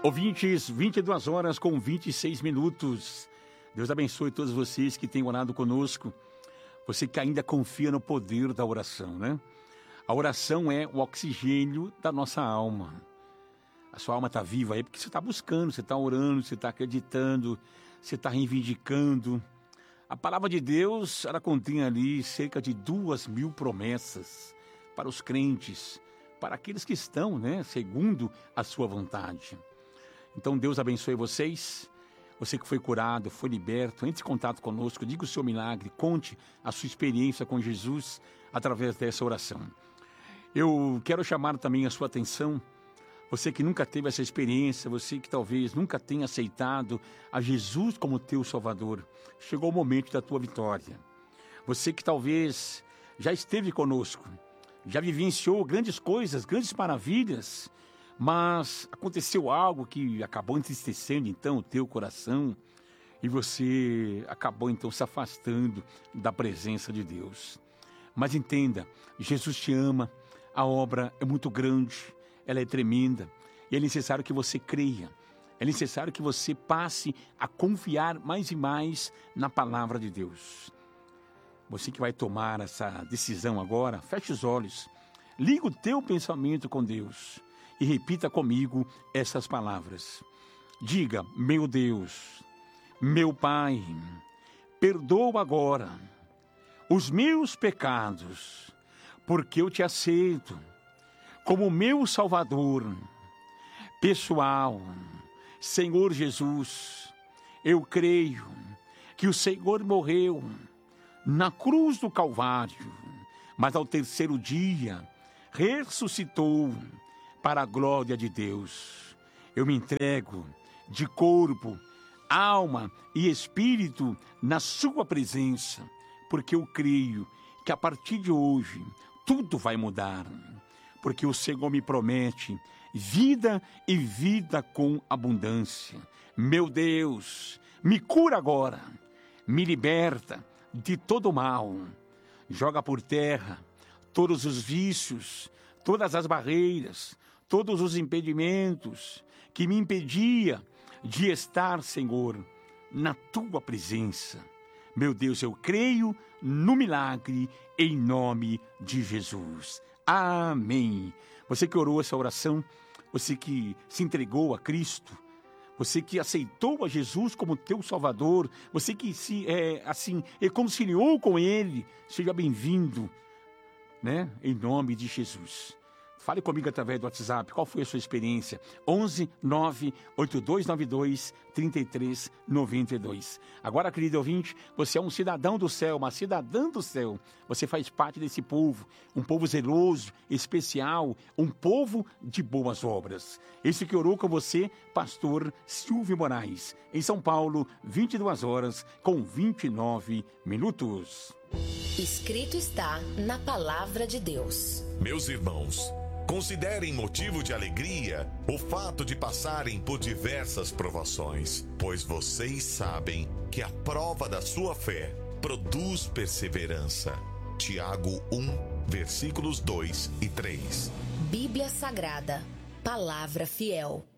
Ouvintes, 22 horas com 26 minutos. Deus abençoe todos vocês que têm orado conosco. Você que ainda confia no poder da oração, né? A oração é o oxigênio da nossa alma. A sua alma está viva aí porque você está buscando, você está orando, você está acreditando, você está reivindicando. A palavra de Deus, ela contém ali cerca de 2.000 promessas para os crentes, para aqueles que estão, né, segundo a sua vontade. Então Deus abençoe vocês, você que foi curado, foi liberto, entre em contato conosco, diga o seu milagre, conte a sua experiência com Jesus através dessa oração. Eu quero chamar também a sua atenção, você que nunca teve essa experiência, você que talvez nunca tenha aceitado a Jesus como teu Salvador, chegou o momento da tua vitória. Você que talvez já esteve conosco, já vivenciou grandes coisas, grandes maravilhas, mas aconteceu algo que acabou entristecendo então o teu coração e você acabou então se afastando da presença de Deus. Mas entenda, Jesus te ama, a obra é muito grande, ela é tremenda e é necessário que você creia, é necessário que você passe a confiar mais e mais na palavra de Deus. Você que vai tomar essa decisão agora, feche os olhos, liga o teu pensamento com Deus e repita comigo essas palavras. Diga: meu Deus, meu Pai, perdoa agora os meus pecados, porque eu te aceito como meu Salvador pessoal. Senhor Jesus, eu creio que o Senhor morreu na cruz do Calvário, mas ao terceiro dia ressuscitou para a glória de Deus. Eu me entrego de corpo, alma e espírito na sua presença, porque eu creio que a partir de hoje tudo vai mudar, porque o Senhor me promete vida e vida com abundância. Meu Deus, me cura agora, me liberta de todo mal, joga por terra todos os vícios, todas as barreiras, todos os impedimentos que me impedia de estar, Senhor, na tua presença. Meu Deus, eu creio no milagre em nome de Jesus. Amém. Você que orou essa oração, você que se entregou a Cristo, você que aceitou a Jesus como teu Salvador, você que se reconciliou com Ele, seja bem-vindo, né? Em nome de Jesus. Fale comigo através do WhatsApp. Qual foi a sua experiência? 11 98292 3392. Agora, querido ouvinte, você é um cidadão do céu, uma cidadã do céu. Você faz parte desse povo, um povo zeloso, especial, um povo de boas obras. Esse que orou com você, pastor Silvio Moraes, em São Paulo, 22 horas com 29 minutos. Escrito está na palavra de Deus. Meus irmãos, considerem motivo de alegria o fato de passarem por diversas provações, pois vocês sabem que a prova da sua fé produz perseverança. Tiago 1, versículos 2 e 3. Bíblia Sagrada, palavra fiel.